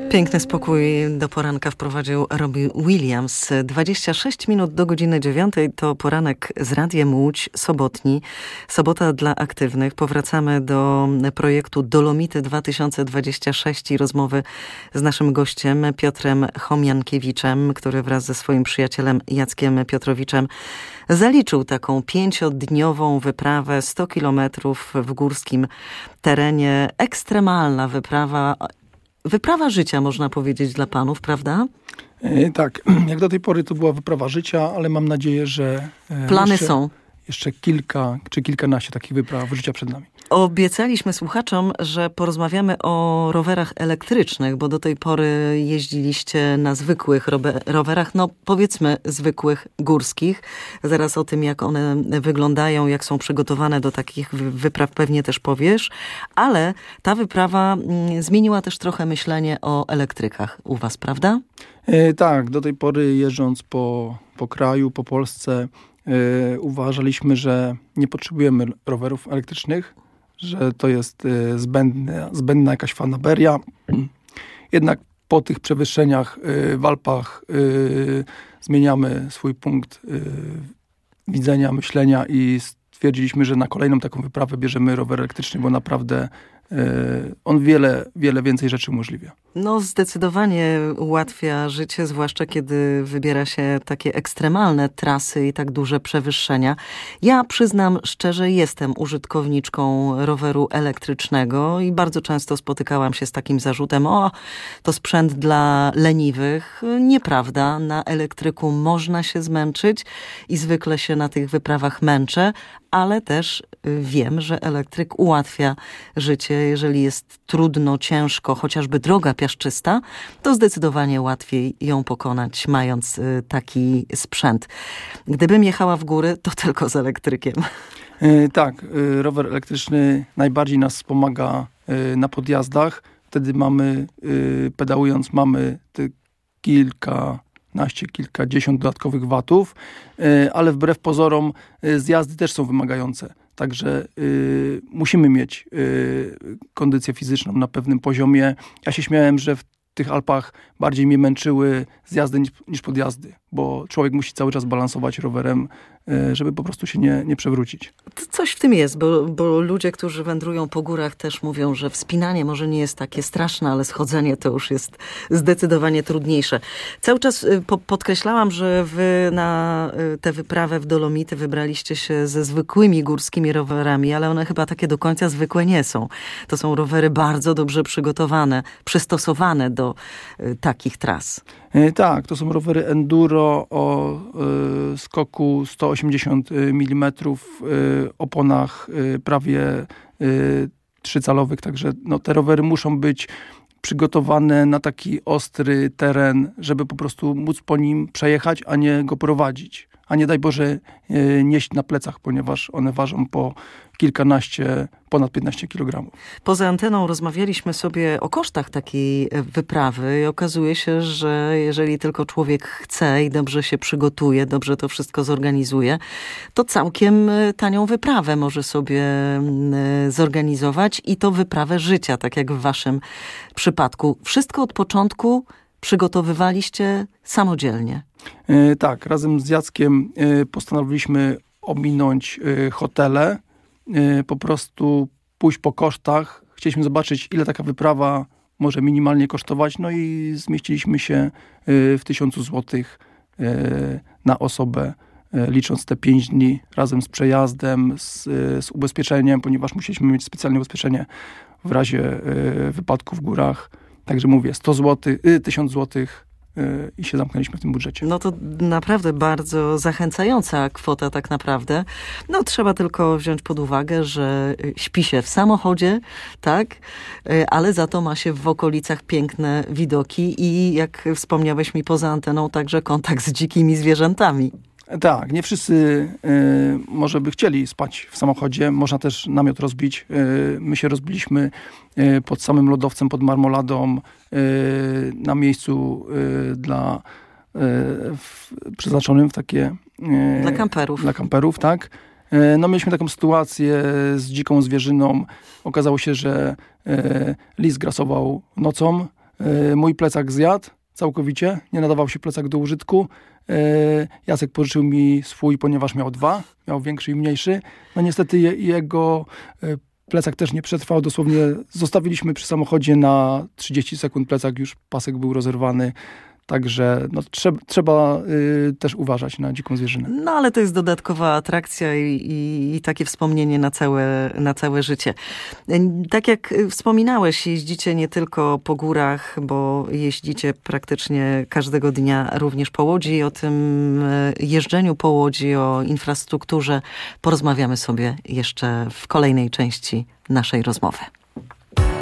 Piękny spokój do poranka wprowadził Robbie Williams. 26 minut do godziny 9 to poranek z Radiem Łódź, sobotni. Sobota dla aktywnych. Powracamy do projektu Dolomity 2026 i rozmowy z naszym gościem Piotrem Chomiankiewiczem, który wraz ze swoim przyjacielem Jackiem Piotrowiczem zaliczył taką 5-dniową wyprawę 100 kilometrów w górskim terenie. Ekstremalna wyprawa. Wyprawa życia, można powiedzieć, dla panów, prawda? Tak, jak do tej pory to była wyprawa życia, ale mam nadzieję, że plany są. Jeszcze kilka czy kilkanaście takich wypraw życia przed nami. Obiecaliśmy słuchaczom, że porozmawiamy o rowerach elektrycznych, bo do tej pory jeździliście na zwykłych rowerach, no powiedzmy zwykłych, górskich. Zaraz o tym, jak one wyglądają, jak są przygotowane do takich wypraw pewnie też powiesz, ale ta wyprawa zmieniła też trochę myślenie o elektrykach u was, prawda? Tak, do tej pory jeżdżąc po kraju, po Polsce, uważaliśmy, że nie potrzebujemy rowerów elektrycznych, że to jest zbędna jakaś fanaberia. Jednak po tych przewyższeniach w Alpach zmieniamy swój punkt widzenia, myślenia i stwierdziliśmy, że na kolejną taką wyprawę bierzemy rower elektryczny, bo naprawdę on wiele więcej rzeczy umożliwia. No zdecydowanie ułatwia życie, zwłaszcza kiedy wybiera się takie ekstremalne trasy i tak duże przewyższenia. Ja przyznam szczerze, jestem użytkowniczką roweru elektrycznego i bardzo często spotykałam się z takim zarzutem: o, to sprzęt dla leniwych. Nieprawda, na elektryku można się zmęczyć i zwykle się na tych wyprawach męczę, ale też wiem, że elektryk ułatwia życie. Jeżeli jest trudno, ciężko, chociażby droga piaszczysta, to zdecydowanie łatwiej ją pokonać, mając taki sprzęt. Gdybym jechała w góry, to tylko z elektrykiem. Tak, rower elektryczny najbardziej nas wspomaga na podjazdach. Wtedy pedałując mamy te kilkadziesiąt dodatkowych watów, ale wbrew pozorom zjazdy też są wymagające. Także musimy mieć kondycję fizyczną na pewnym poziomie. Ja się śmiałem, że w tych Alpach bardziej mnie męczyły zjazdy niż podjazdy, bo człowiek musi cały czas balansować rowerem, żeby po prostu się nie przewrócić. Coś w tym jest, bo ludzie, którzy wędrują po górach, też mówią, że wspinanie może nie jest takie straszne, ale schodzenie to już jest zdecydowanie trudniejsze. Cały czas podkreślałam, że wy na tę wyprawę w Dolomity wybraliście się ze zwykłymi górskimi rowerami, ale one chyba takie do końca zwykłe nie są. To są rowery bardzo dobrze przygotowane, przystosowane do takich tras. Tak, to są rowery enduro o skoku 180 mm, oponach prawie 3-calowych, także te rowery muszą być przygotowane na taki ostry teren, żeby po prostu móc po nim przejechać, a nie go prowadzić. A nie daj Boże nieść na plecach, ponieważ one ważą po kilkanaście, ponad 15 kg. Poza anteną rozmawialiśmy sobie o kosztach takiej wyprawy i okazuje się, że jeżeli tylko człowiek chce i dobrze się przygotuje, dobrze to wszystko zorganizuje, to całkiem tanią wyprawę może sobie zorganizować i to wyprawę życia, tak jak w waszym przypadku. Wszystko od początku przygotowywaliście samodzielnie. Tak, razem z Jackiem postanowiliśmy ominąć hotele, po prostu pójść po kosztach. Chcieliśmy zobaczyć, ile taka wyprawa może minimalnie kosztować, no i zmieściliśmy się w 1000 złotych na osobę, licząc te 5 dni razem z przejazdem, z ubezpieczeniem, ponieważ musieliśmy mieć specjalne ubezpieczenie w razie wypadku w górach. Także mówię, 1000 złotych i się zamknęliśmy w tym budżecie. No to naprawdę bardzo zachęcająca kwota tak naprawdę. No trzeba tylko wziąć pod uwagę, że śpi się w samochodzie, tak? Ale za to ma się w okolicach piękne widoki i jak wspomniałeś mi poza anteną, także kontakt z dzikimi zwierzętami. Tak, nie wszyscy może by chcieli spać w samochodzie. Można też namiot rozbić. My się rozbiliśmy pod samym lodowcem, pod Marmoladą, na miejscu przeznaczonym w takie... Dla kamperów. Dla kamperów, tak. No mieliśmy taką sytuację z dziką zwierzyną. Okazało się, że lis grasował nocą. Mój plecak zjadł całkowicie, nie nadawał się plecak do użytku. Jacek pożyczył mi swój, ponieważ miał 2, miał większy i mniejszy. No niestety jego plecak też nie przetrwał. Dosłownie zostawiliśmy przy samochodzie na 30 sekund plecak, już pasek był rozerwany. Także no, trzeba też uważać na dziką zwierzynę. No ale to jest dodatkowa atrakcja i takie wspomnienie na całe życie. Tak jak wspominałeś, jeździcie nie tylko po górach, bo jeździcie praktycznie każdego dnia również po Łodzi. I o tym jeżdżeniu po Łodzi, o infrastrukturze porozmawiamy sobie jeszcze w kolejnej części naszej rozmowy.